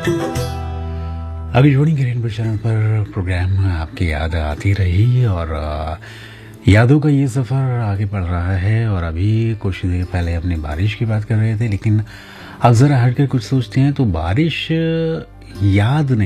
आकाशवाणी के rainbow channel पर programme आपकी याद आती रही और यादों का ये सफ़र आगे बढ़ रहा है। और अभी कुछ देर पहले अपने बारिश की बात कर रहे थे, लेकिन अब ज़रा हटकर कुछ सोचते हैं तो बारिश याद